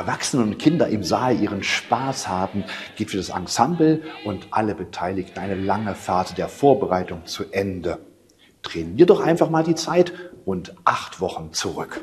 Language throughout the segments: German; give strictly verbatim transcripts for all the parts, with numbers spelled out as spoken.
Erwachsene und Kinder im Saal ihren Spaß haben, geht für das Ensemble und alle Beteiligten eine lange Phase der Vorbereitung zu Ende. Drehen wir doch einfach mal die Zeit und acht Wochen zurück.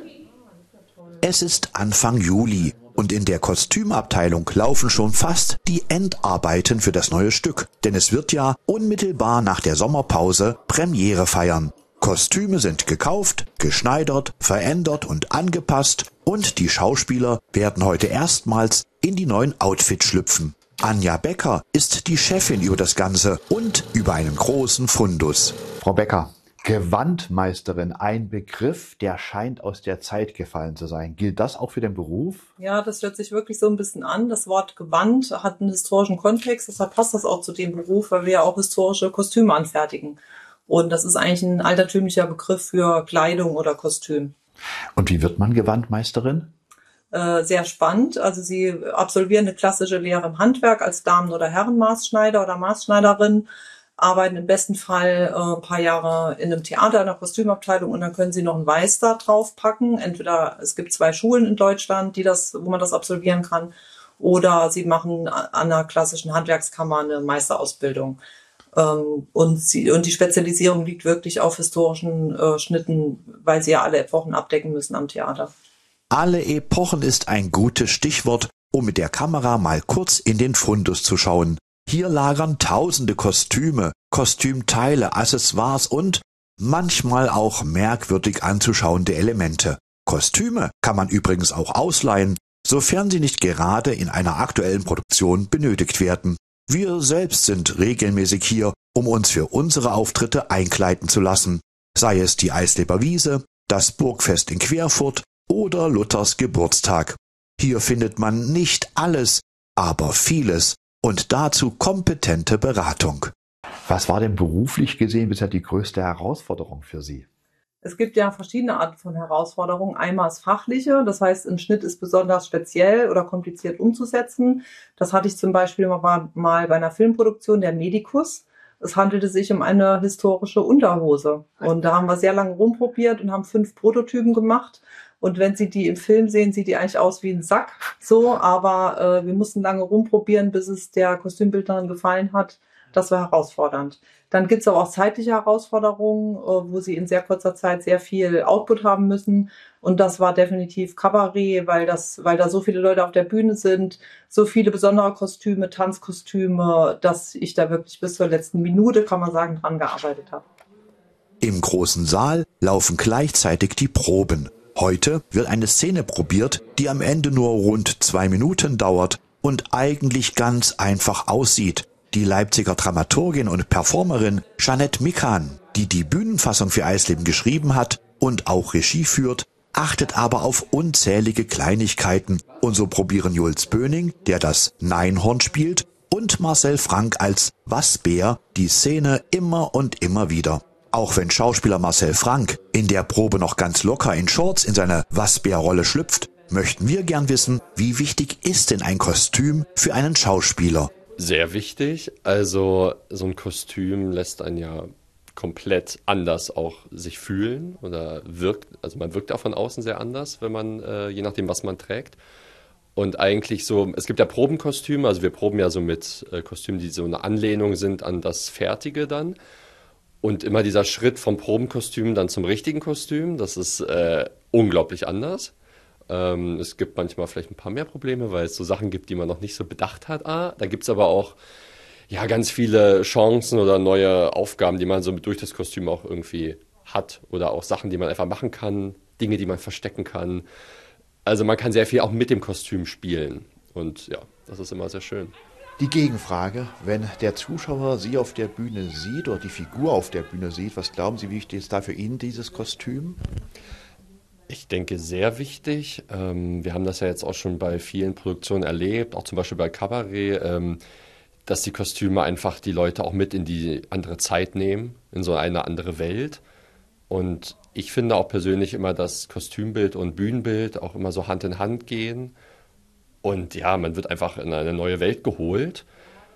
Es ist Anfang Juli und in der Kostümabteilung laufen schon fast die Endarbeiten für das neue Stück, denn es wird ja unmittelbar nach der Sommerpause Premiere feiern. Kostüme sind gekauft, geschneidert, verändert und angepasst und die Schauspieler werden heute erstmals in die neuen Outfits schlüpfen. Anja Becker ist die Chefin über das Ganze und über einen großen Fundus. Frau Becker, Gewandmeisterin, ein Begriff, der scheint aus der Zeit gefallen zu sein. Gilt das auch für den Beruf? Ja, das hört sich wirklich so ein bisschen an. Das Wort Gewand hat einen historischen Kontext, deshalb passt das auch zu dem Beruf, weil wir ja auch historische Kostüme anfertigen. Und das ist eigentlich ein altertümlicher Begriff für Kleidung oder Kostüm. Und wie wird man Gewandmeisterin? Äh, sehr spannend. Also Sie absolvieren eine klassische Lehre im Handwerk als Damen- oder Herrenmaßschneider oder Maßschneiderin, arbeiten im besten Fall äh, ein paar Jahre in einem Theater, in einer Kostümabteilung und dann können Sie noch einen Meister draufpacken. Entweder es gibt zwei Schulen in Deutschland, die das, wo man das absolvieren kann, oder Sie machen an einer klassischen Handwerkskammer eine Meisterausbildung. Und, sie, und die Spezialisierung liegt wirklich auf historischen äh, Schnitten, weil sie ja alle Epochen abdecken müssen am Theater. Alle Epochen ist ein gutes Stichwort, um mit der Kamera mal kurz in den Fundus zu schauen. Hier lagern tausende Kostüme, Kostümteile, Accessoires und manchmal auch merkwürdig anzuschauende Elemente. Kostüme kann man übrigens auch ausleihen, sofern sie nicht gerade in einer aktuellen Produktion benötigt werden. Wir selbst sind regelmäßig hier, um uns für unsere Auftritte einkleiden zu lassen, sei es die Eisleber Wiese, das Burgfest in Querfurt oder Luthers Geburtstag. Hier findet man nicht alles, aber vieles und dazu kompetente Beratung. Was war denn beruflich gesehen bisher die größte Herausforderung für Sie? Es gibt ja verschiedene Arten von Herausforderungen. Einmal das Fachliche, das heißt, ein Schnitt ist besonders speziell oder kompliziert umzusetzen. Das hatte ich zum Beispiel mal, mal bei einer Filmproduktion, der Medikus. Es handelte sich um eine historische Unterhose. Und da haben wir sehr lange rumprobiert und haben fünf Prototypen gemacht. Und wenn Sie die im Film sehen, sieht die eigentlich aus wie ein Sack. So, aber äh, wir mussten lange rumprobieren, bis es der Kostümbildnerin gefallen hat. Das war herausfordernd. Dann gibt es aber auch zeitliche Herausforderungen, wo sie in sehr kurzer Zeit sehr viel Output haben müssen. Und das war definitiv Kabarett, weil das, weil da so viele Leute auf der Bühne sind, so viele besondere Kostüme, Tanzkostüme, dass ich da wirklich bis zur letzten Minute, kann man sagen, dran gearbeitet habe. Im großen Saal laufen gleichzeitig die Proben. Heute wird eine Szene probiert, die am Ende nur rund zwei Minuten dauert und eigentlich ganz einfach aussieht. Die Leipziger Dramaturgin und Performerin Jeanette Mikan, die die Bühnenfassung für Eisleben geschrieben hat und auch Regie führt, achtet aber auf unzählige Kleinigkeiten. Und so probieren Jules Böning, der das Neinhorn spielt, und Marcel Frank als Wasbär die Szene immer und immer wieder. Auch wenn Schauspieler Marcel Frank in der Probe noch ganz locker in Shorts in seine Wasbär-Rolle schlüpft, möchten wir gern wissen, wie wichtig ist denn ein Kostüm für einen Schauspieler? Sehr wichtig. Also so ein Kostüm lässt einen ja komplett anders auch sich fühlen oder wirkt, also man wirkt auch von außen sehr anders, wenn man, äh, je nachdem, was man trägt. Und eigentlich so, es gibt ja Probenkostüme, also wir proben ja so mit äh, Kostümen, die so eine Anlehnung sind an das Fertige dann. Und immer dieser Schritt vom Probenkostüm dann zum richtigen Kostüm, das ist äh, unglaublich anders. Ähm, es gibt manchmal vielleicht ein paar mehr Probleme, weil es so Sachen gibt, die man noch nicht so bedacht hat. Ah, da gibt es aber auch ja, ganz viele Chancen oder neue Aufgaben, die man so durch das Kostüm auch irgendwie hat. Oder auch Sachen, die man einfach machen kann, Dinge, die man verstecken kann. Also man kann sehr viel auch mit dem Kostüm spielen. Und ja, das ist immer sehr schön. Die Gegenfrage, wenn der Zuschauer Sie auf der Bühne sieht oder die Figur auf der Bühne sieht, was glauben Sie, wie wichtig ist da für ihn dieses Kostüm? Ich denke, sehr wichtig. Ähm, wir haben das ja jetzt auch schon bei vielen Produktionen erlebt, auch zum Beispiel bei Kabarett, ähm, dass die Kostüme einfach die Leute auch mit in die andere Zeit nehmen, in so eine andere Welt. Und ich finde auch persönlich immer, dass Kostümbild und Bühnenbild auch immer so Hand in Hand gehen. Und ja, man wird einfach in eine neue Welt geholt.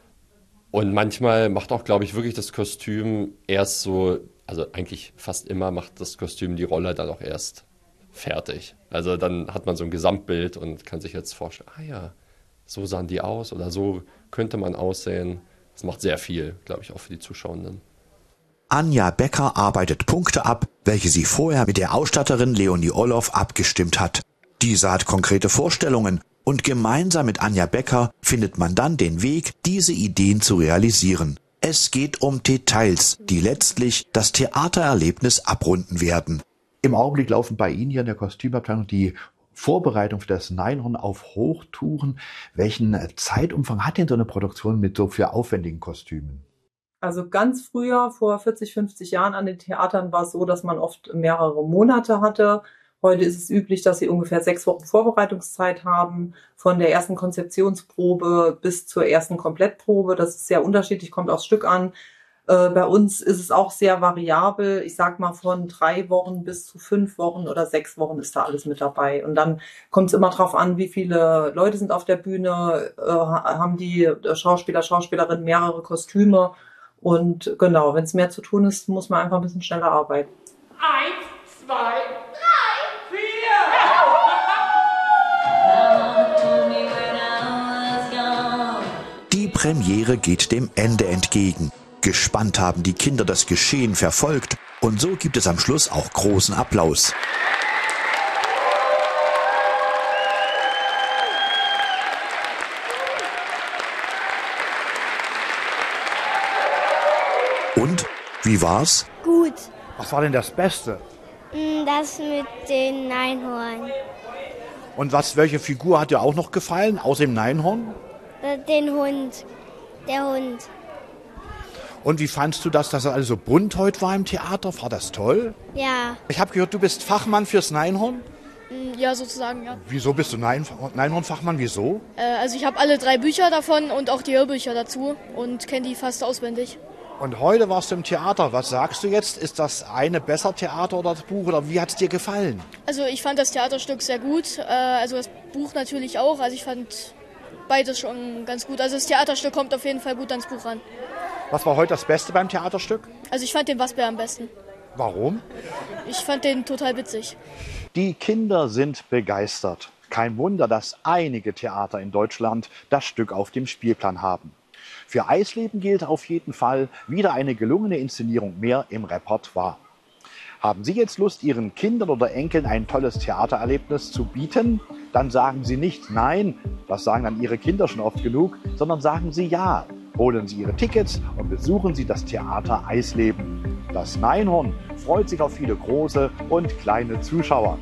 Und manchmal macht auch, glaube ich, wirklich das Kostüm erst so, also eigentlich fast immer macht das Kostüm die Rolle dann auch erst fertig. Also dann hat man so ein Gesamtbild und kann sich jetzt vorstellen, ah ja, so sahen die aus oder so könnte man aussehen. Das macht sehr viel, glaube ich, auch für die Zuschauenden. Anja Becker arbeitet Punkte ab, welche sie vorher mit der Ausstatterin Leonie Orloff abgestimmt hat. Diese hat konkrete Vorstellungen und gemeinsam mit Anja Becker findet man dann den Weg, diese Ideen zu realisieren. Es geht um Details, die letztlich das Theatererlebnis abrunden werden. Im Augenblick laufen bei Ihnen hier in der Kostümabteilung die Vorbereitung für das Neinhorn auf Hochtouren. Welchen Zeitumfang hat denn so eine Produktion mit so für aufwendigen Kostümen? Also ganz früher, vor vierzig, fünfzig Jahren an den Theatern war es so, dass man oft mehrere Monate hatte. Heute ist es üblich, dass sie ungefähr sechs Wochen Vorbereitungszeit haben, von der ersten Konzeptionsprobe bis zur ersten Komplettprobe. Das ist sehr unterschiedlich, kommt aufs Stück an. Äh, bei uns ist es auch sehr variabel. Ich sag mal, von drei Wochen bis zu fünf Wochen oder sechs Wochen ist da alles mit dabei. Und dann kommt es immer drauf an, wie viele Leute sind auf der Bühne, äh, haben die Schauspieler, Schauspielerinnen mehrere Kostüme. Und genau, wenn es mehr zu tun ist, muss man einfach ein bisschen schneller arbeiten. Eins, zwei, drei, vier. Die Premiere geht dem Ende entgegen. Gespannt haben die Kinder das Geschehen verfolgt und so gibt es am Schluss auch großen Applaus. Und, wie war's? Gut. Was war denn das Beste? Das mit den Neinhorn. Und was, welche Figur hat dir auch noch gefallen, außer dem Neinhorn? Den Hund. Der Hund. Und wie fandst du das, dass es also so bunt heute war im Theater? War das toll? Ja. Ich habe gehört, du bist Fachmann fürs Neinhorn. Ja, sozusagen, ja. Wieso bist du Nein- Neinhorn-Fachmann? Wieso? Äh, also ich habe alle drei Bücher davon und auch die Hörbücher dazu und kenne die fast auswendig. Und heute warst du im Theater. Was sagst du jetzt? Ist das eine besser Theater oder das Buch? Oder wie hat es dir gefallen? Also ich fand das Theaterstück sehr gut. Äh, also das Buch natürlich auch. Also ich fand beides schon ganz gut. Also das Theaterstück kommt auf jeden Fall gut ans Buch ran. Was war heute das Beste beim Theaterstück? Also ich fand den Wasbär am besten. Warum? Ich fand den total witzig. Die Kinder sind begeistert. Kein Wunder, dass einige Theater in Deutschland das Stück auf dem Spielplan haben. Für Eisleben gilt auf jeden Fall wieder eine gelungene Inszenierung mehr im Repertoire. Haben Sie jetzt Lust, Ihren Kindern oder Enkeln ein tolles Theatererlebnis zu bieten? Dann sagen Sie nicht nein, das sagen dann Ihre Kinder schon oft genug, sondern sagen Sie ja. Holen Sie Ihre Tickets und besuchen Sie das Theater Eisleben. Das Neinhorn freut sich auf viele große und kleine Zuschauer.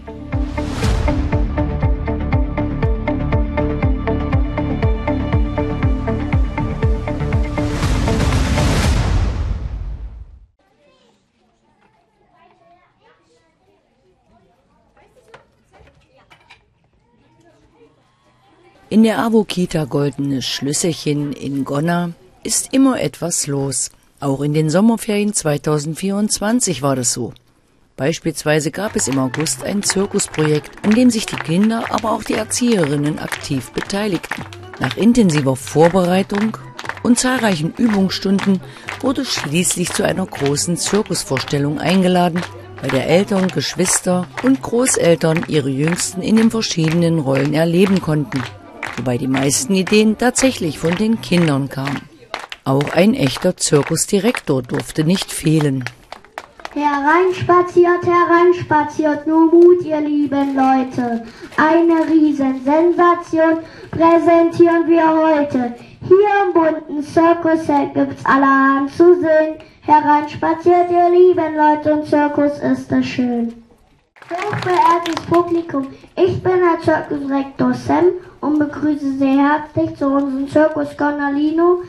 In der AWO-Kita Goldenes Schlüsselchen in Gonna ist immer etwas los. Auch in den Sommerferien zweitausendvierundzwanzig war das so. Beispielsweise gab es im August ein Zirkusprojekt, an dem sich die Kinder, aber auch die Erzieherinnen aktiv beteiligten. Nach intensiver Vorbereitung und zahlreichen Übungsstunden wurde schließlich zu einer großen Zirkusvorstellung eingeladen, bei der Eltern, Geschwister und Großeltern ihre Jüngsten in den verschiedenen Rollen erleben konnten. Wobei die meisten Ideen tatsächlich von den Kindern kamen. Auch ein echter Zirkusdirektor durfte nicht fehlen. Hereinspaziert, hereinspaziert, nur Mut, ihr lieben Leute. Eine Riesensensation präsentieren wir heute. Hier im bunten Zirkus gibt's allerhand zu sehen. Hereinspaziert, ihr lieben Leute, und Zirkus ist es schön. Hochverehrtes Publikum, ich bin der Zirkusdirektor Sam und begrüße Sie herzlich zu unserem Zirkus Gonalino.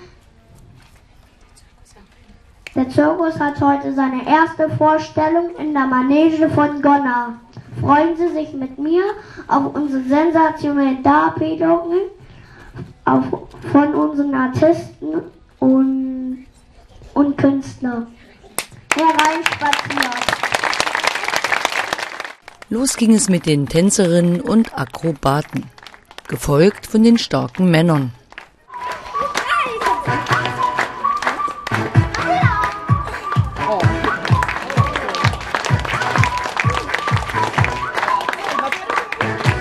Der Zirkus hat heute seine erste Vorstellung in der Manege von Gonna. Freuen Sie sich mit mir auf unsere sensationellen Darbietungen auf, von unseren Artisten und, und Künstlern. Hereinspaziert! Los ging es mit den Tänzerinnen und Akrobaten, gefolgt von den starken Männern.